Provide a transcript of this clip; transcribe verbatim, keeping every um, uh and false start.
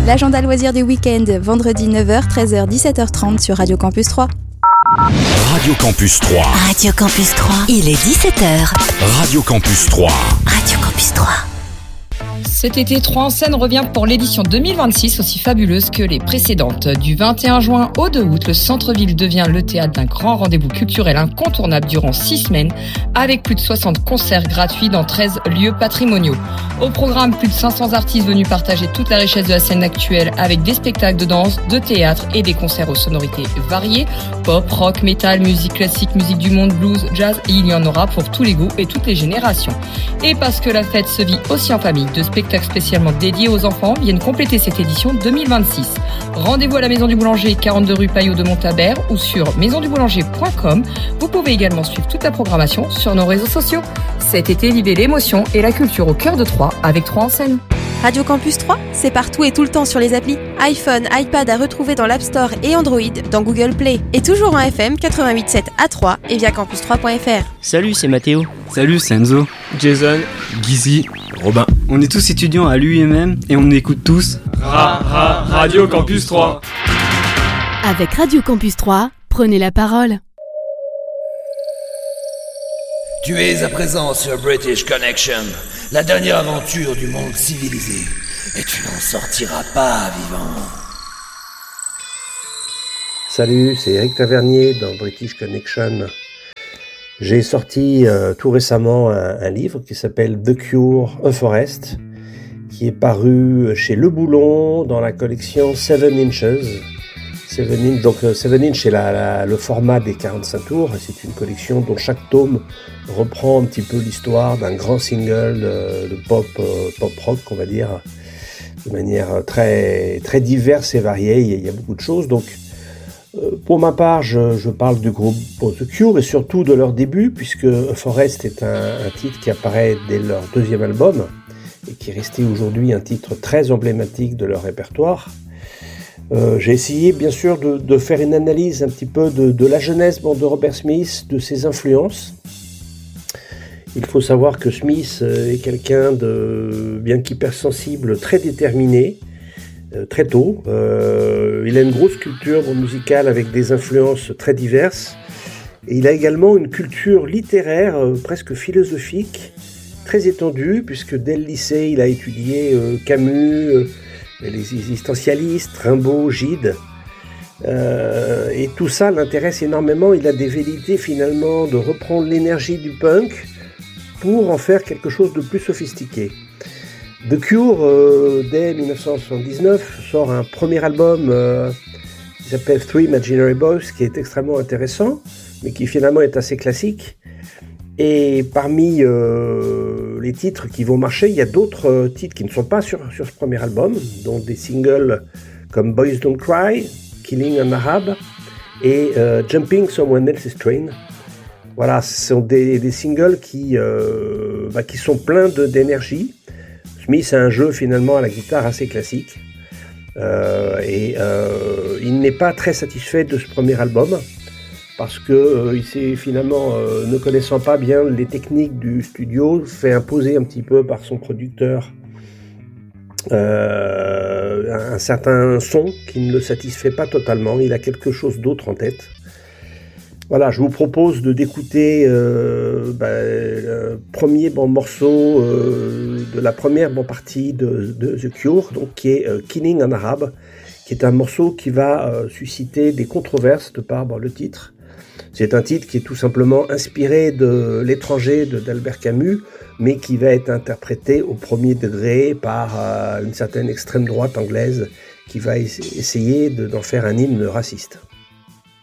l'agenda loisirs du week-end, vendredi neuf heures, treize heures, dix-sept heures trente sur Radio Campus trois. Radio Campus trois. Radio Campus trois, il est dix-sept heures. Radio Campus trois. Radio Campus trois. Cet été, trois en scène revient pour l'édition deux mille vingt-six, aussi fabuleuse que les précédentes. Du vingt et un juin au deux août, le centre-ville devient le théâtre d'un grand rendez-vous culturel incontournable durant six semaines, avec plus de soixante concerts gratuits dans treize lieux patrimoniaux. Au programme, plus de cinq cents artistes venus partager toute la richesse de la scène actuelle, avec des spectacles de danse, de théâtre et des concerts aux sonorités variées, pop, rock, métal, musique classique, musique du monde, blues, jazz, et il y en aura pour tous les goûts et toutes les générations. Et parce que la fête se vit aussi en famille, de spectacles spécialement dédiés aux enfants viennent compléter cette édition deux mille vingt-six. Rendez-vous à la Maison du Boulanger, quarante-deux rue Paillot de Montabert ou sur maison du boulanger point com. Vous pouvez également suivre toute la programmation sur nos réseaux sociaux. Cet été, vivez l'émotion et la culture au cœur de Troyes avec Troyes en scène. Radio Campus trois, c'est partout et tout le temps sur les applis. iPhone, iPad à retrouver dans l'App Store et Android, dans Google Play. Et toujours en F M quatre-vingt-huit virgule sept à Troyes et via campus trois point f r. Salut, c'est Mathéo. Salut, c'est Enzo. Jason. Guizy. Robin. On est tous étudiants à l'U M M et on écoute tous Ra, ra, Radio Campus trois. Avec Radio Campus trois, prenez la parole. Tu es à présent sur British Connection, la dernière aventure du monde civilisé, et tu n'en sortiras pas vivant. Salut, c'est Eric Tavernier dans British Connection. J'ai sorti euh, tout récemment un, un livre qui s'appelle The Cure, A Forest, qui est paru chez Le Boulon dans la collection Seven Inches. Seven Inch, donc Seven Inch c'est la, la, le format des quarante-cinq tours, c'est une collection dont chaque tome reprend un petit peu l'histoire d'un grand single de, de pop, euh, pop rock, on va dire, de manière très, très diverse et variée. Il y a, il y a beaucoup de choses. Donc, euh, pour ma part, je, je parle du groupe The Cure et surtout de leur début, puisque A Forest est un, un titre qui apparaît dès leur deuxième album et qui est resté aujourd'hui un titre très emblématique de leur répertoire. Euh, j'ai essayé bien sûr de, de faire une analyse un petit peu de, de la jeunesse bon, de Robert Smith, de ses influences. Il faut savoir que Smith est quelqu'un de bien qu'hypersensible, très déterminé, euh, très tôt. Euh, il a une grosse culture bon, musicale avec des influences très diverses. Et il a également une culture littéraire euh, presque philosophique, très étendue, puisque dès le lycée, il a étudié euh, Camus, euh, les existentialistes, Rimbaud, Gide. Euh, et tout ça l'intéresse énormément. Il a des velléités finalement de reprendre l'énergie du punk pour en faire quelque chose de plus sophistiqué. The Cure, euh, dès dix-neuf cent soixante-dix-neuf, sort un premier album euh, qui s'appelle Three Imaginary Boys, qui est extrêmement intéressant, mais qui finalement est assez classique. Et parmi euh, les titres qui vont marcher, il y a d'autres euh, titres qui ne sont pas sur, sur ce premier album, dont des singles comme Boys Don't Cry, Killing an Arab et euh, Jumping Someone Else's Train. Voilà, ce sont des, des singles qui, euh, bah, qui sont pleins de, d'énergie. Smith a un jeu finalement à la guitare assez classique. Euh, et euh, il n'est pas très satisfait de ce premier album, parce que euh, il s'est finalement, euh, ne connaissant pas bien les techniques du studio, fait imposer un petit peu par son producteur euh, un certain son qui ne le satisfait pas totalement. Il a quelque chose d'autre en tête. Voilà, je vous propose de d'écouter euh, bah, le premier bon morceau euh, de la première bon partie de, de The Cure, donc qui est euh, Killing an Arab, qui est un morceau qui va euh, susciter des controverses de par bon, le titre. C'est un titre qui est tout simplement inspiré de L'étranger de, d'Albert Camus, mais qui va être interprété au premier degré par euh, une certaine extrême droite anglaise qui va essayer de, d'en faire un hymne raciste.